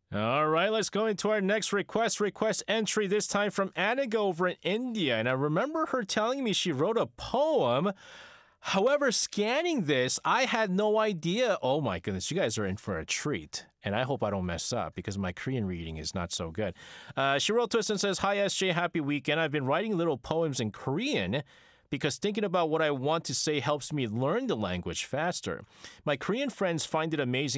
All right, let's go into our next request entry, this time from Aniga over in India. And I remember her telling me she wrote a poem. However, scanning this, I had no idea. Oh my goodness, you guys are in for a treat. And I hope I don't mess up because my Korean reading is not so good. She wrote to us and says, "Hi SJ, happy weekend. I've been writing little poems in Korean because thinking about what I want to say helps me learn the language faster. My Korean friends find it amazing